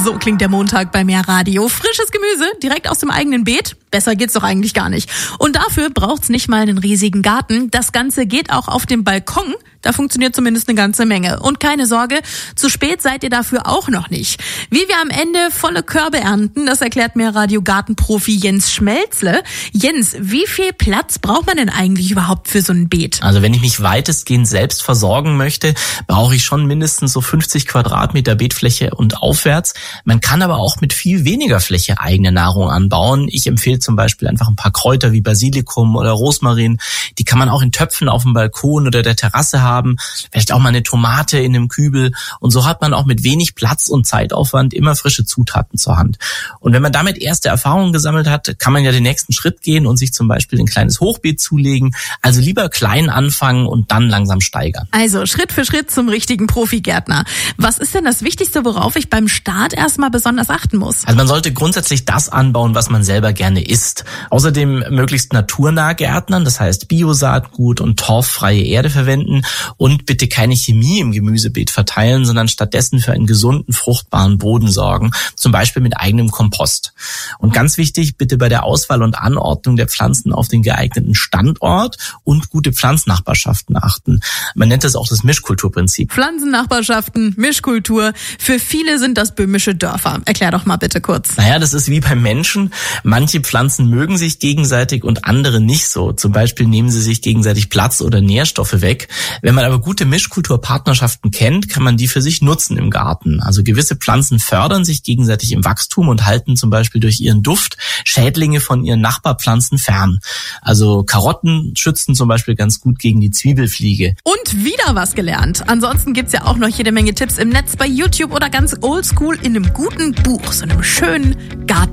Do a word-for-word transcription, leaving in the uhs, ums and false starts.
So klingt der Montag bei Mehrradio. Frisches Gemüse direkt aus dem eigenen Beet. Besser geht's doch eigentlich gar nicht. Und dafür braucht's nicht mal einen riesigen Garten. Das Ganze geht auch auf dem Balkon. Da funktioniert zumindest eine ganze Menge. Und keine Sorge, zu spät seid ihr dafür auch noch nicht. Wie wir am Ende volle Körbe ernten, das erklärt Mehrradio Gartenprofi Jens Schmelzle. Jens, wie viel Platz braucht man denn eigentlich überhaupt für so ein Beet? Also wenn ich mich weitestgehend selbst versorgen möchte, brauche ich schon mindestens so fünfzig Quadratmeter Beetfläche und aufwärts. Man kann aber auch mit viel weniger Fläche eigene Nahrung anbauen. Ich empfehle zum Beispiel einfach ein paar Kräuter wie Basilikum oder Rosmarin. Die kann man auch in Töpfen auf dem Balkon oder der Terrasse haben. Haben, vielleicht auch mal eine Tomate in einem Kübel, und so hat man auch mit wenig Platz und Zeitaufwand immer frische Zutaten zur Hand. Und wenn man damit erste Erfahrungen gesammelt hat, kann man ja den nächsten Schritt gehen und sich zum Beispiel ein kleines Hochbeet zulegen. Also lieber klein anfangen und dann langsam steigern. Also Schritt für Schritt zum richtigen Profigärtner. Was ist denn das Wichtigste, worauf ich beim Start erstmal besonders achten muss? Also man sollte grundsätzlich das anbauen, was man selber gerne isst. Außerdem möglichst naturnah gärtnern, das heißt Biosaatgut und torffreie Erde verwenden. Und bitte keine Chemie im Gemüsebeet verteilen, sondern stattdessen für einen gesunden, fruchtbaren Boden sorgen, zum Beispiel mit eigenem Kompost. Und ganz wichtig, bitte bei der Auswahl und Anordnung der Pflanzen auf den geeigneten Standort und gute Pflanzennachbarschaften achten. Man nennt das auch das Mischkulturprinzip. Pflanzennachbarschaften, Mischkultur. Für viele sind das böhmische Dörfer. Erklär doch mal bitte kurz. Naja, das ist wie beim Menschen. Manche Pflanzen mögen sich gegenseitig und andere nicht so. Zum Beispiel nehmen sie sich gegenseitig Platz oder Nährstoffe weg. Wenn man aber gute Mischkulturpartnerschaften kennt, kann man die für sich nutzen im Garten. Also gewisse Pflanzen fördern sich gegenseitig im Wachstum und halten zum Beispiel durch ihren Duft Schädlinge von ihren Nachbarpflanzen fern. Also Karotten schützen zum Beispiel ganz gut gegen die Zwiebelfliege. Und wieder was gelernt. Ansonsten gibt's ja auch noch jede Menge Tipps im Netz bei YouTube oder ganz oldschool in einem guten Buch, so einem schönen Garten.